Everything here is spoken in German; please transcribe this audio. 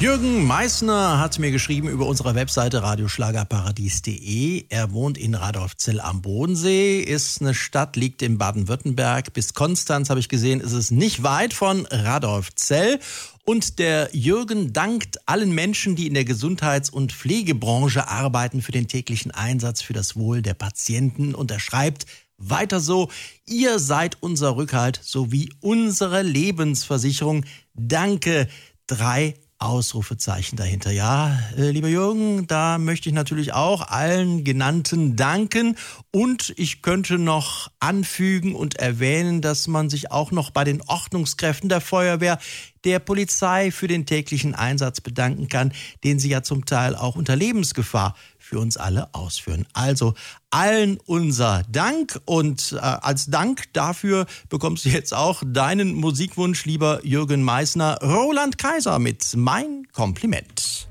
Jürgen Meissner hat mir geschrieben über unsere Webseite radioschlagerparadies.de. Er wohnt in Radolfzell am Bodensee, ist eine Stadt, liegt in Baden-Württemberg. Bis Konstanz, habe ich gesehen, ist es nicht weit von Radolfzell. Und der Jürgen dankt allen Menschen, die in der Gesundheits- und Pflegebranche arbeiten, für den täglichen Einsatz für das Wohl der Patienten. Und er schreibt: Weiter so, ihr seid unser Rückhalt sowie unsere Lebensversicherung. Danke. 3 Ausrufezeichen dahinter. Ja, lieber Jürgen, da möchte ich natürlich auch allen Genannten danken. Und ich könnte noch anfügen und erwähnen, dass man sich auch noch bei den Ordnungskräften der Feuerwehr, der Polizei für den täglichen Einsatz bedanken kann, den sie ja zum Teil auch unter Lebensgefahr für uns alle ausführen. Also allen unser Dank, und als Dank dafür bekommst du jetzt auch deinen Musikwunsch, lieber Jürgen Meissner. Roland Kaiser mit Mein Kompliment.